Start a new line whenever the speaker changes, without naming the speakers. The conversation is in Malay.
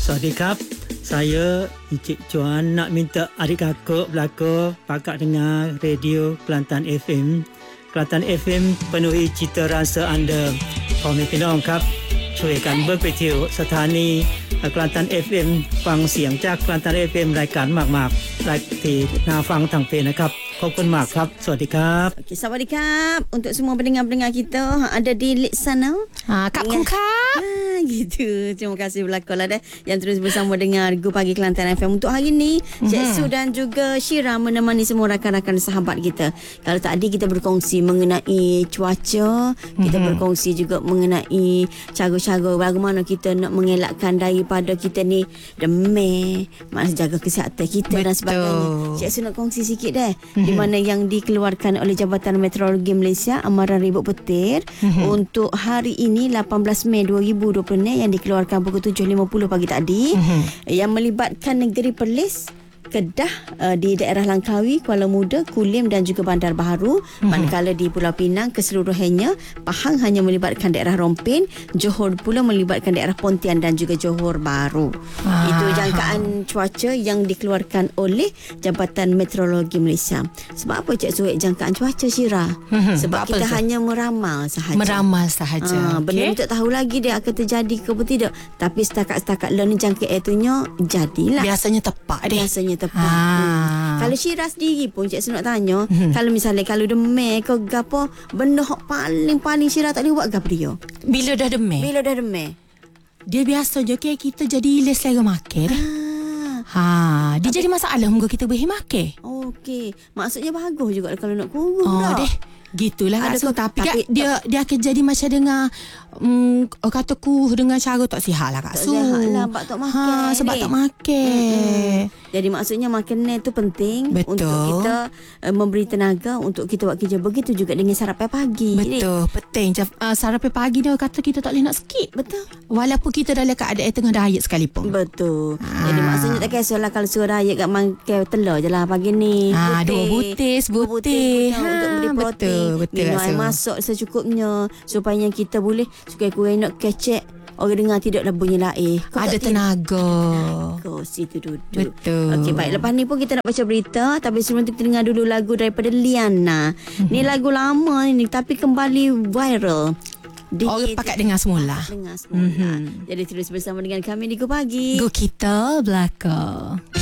Sawadikap, saya Encik Chuan nak minta adik kakak belakang pakak dengar radio Kelantan FM. Kelantan FM penuhi cita rasa anda. พ่อแม่พี่น้องครับช่วยกันเบิกไปเที่ยวสถานีกลันตัน FM ฟังเสียงจากกลันตัน FM รายการมากๆรายที่น่าฟังทางเพจนะครับขอบคุณมากครับสวัสดีครับ
Okay, Sawadikap untuk semua pendengar-pendengar kita ada di lik sana.
Kak Kung Kak.
Gitu. Terima kasih belakang lah yang terus bersama dengan Go Pagi Kelantan FM untuk hari ni. Cik Su dan juga Syira menemani semua rakan-rakan sahabat kita. Kalau tadi kita berkongsi mengenai cuaca, kita berkongsi juga mengenai cara-cara bagaimana kita nak mengelakkan daripada kita ni demam, jaga kesihatan kita. Betul. Dan sebagainya. Cik Su nak kongsi sikit di mana yang dikeluarkan oleh Jabatan Meteorologi Malaysia amaran ribut petir untuk hari ini 18 Mei 2020 yang dikeluarkan pukul 7.50 pagi tadi yang melibatkan negeri Perlis, Kedah, di daerah Langkawi, Kuala Muda, Kulim dan juga Bandar Baharu. Manakala di Pulau Pinang keseluruhannya, Pahang hanya melibatkan daerah Rompin, Johor pula melibatkan daerah Pontian dan juga Johor Bahru. Itu jangkaan cuaca yang dikeluarkan oleh Jabatan Meteorologi Malaysia. Sebab apa Cik Suhaib jangkaan cuaca, Syira? Sebab kita hanya meramal sahaja.
Meramal sahaja.
Benda ni tak tahu lagi dia akan terjadi ke apa tidak. Tapi setakat-setakat ni jangka itunya jadilah.
Biasanya tepat deh.
Biasanya tepat. Kalau Syira sendiri pun Cik Su nak tanya, kalau misalnya kalau demam ke gapo, benda hak paling Syira tak boleh buat gapo dia.
Bila dah demam. Dia biasanya kita jadi les lagi makan. Dia jadi masalah muka kita boleh makan.
Okey, maksudnya bagus juga kalau nak kurus.
Deh. Gitulah Kak Su. Tapi dia akan jadi macam dengar kata ku dengan cara tak sihat lah Kak Su.
Tak sihat lah sebab tak makan.
Sebab tak makan.
Jadi maksudnya makanan tu penting.
Betul.
Untuk kita memberi tenaga untuk kita buat kerja. Begitu juga dengan sarapan pagi.
Betul. Penting. Sarapan pagi dia kata kita tak boleh nak skip.
Betul.
Walaupun kita dalam keadaan tengah diet sekalipun.
Betul. Jadi maksudnya tak kisahlah kalau suruh diet kat makan telur je lah pagi ni.
Dua butir.
Untuk beri protein.
Betul.
Minum air masuk secukupnya supaya kita boleh kurang nak kecek. Orang dengar tidak dah bunyi lain.
Ada tenaga.
Kau situ duduk.
Betul.
Okey, baik. Lepas ni pun kita nak baca berita. Tapi sebelum tu kita dengar dulu lagu daripada Liana. Ni lagu lama ni tapi kembali viral.
Orang pakat dengar semula.
Jadi terus bersama dengan kami di Go Pagi.
Go kita belakang.